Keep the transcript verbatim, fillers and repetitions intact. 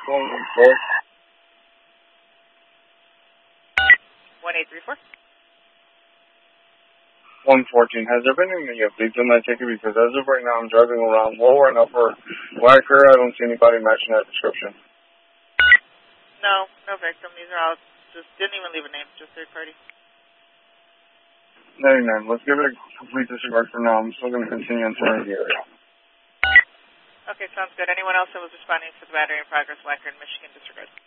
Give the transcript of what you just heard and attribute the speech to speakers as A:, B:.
A: one eight three four.
B: one fourteen. Has there been any updates on that ticket? Because as of right now, I'm driving around lower and upper Wacker. I don't see anybody matching that description.
A: No, no victim. These are all just didn't even leave a name, just third party.
B: ninety-nine. Let's give it a complete disregard for now. I'm still going to continue entering the area.
A: Okay, sounds good. Anyone else that was responding to the battery in progress, Wacker in Michigan, disregard.